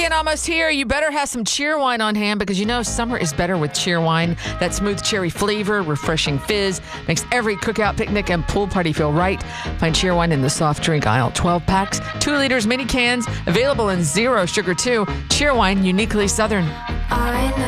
weekend almost here. You better have some Cheerwine on hand because you know summer is better with Cheerwine. That smooth cherry flavor, refreshing fizz makes every cookout, picnic, and pool party feel right. Find Cheerwine in the soft drink aisle. 12 packs, 2 liters, mini cans, available in 0 sugar too. Cheerwine, uniquely Southern.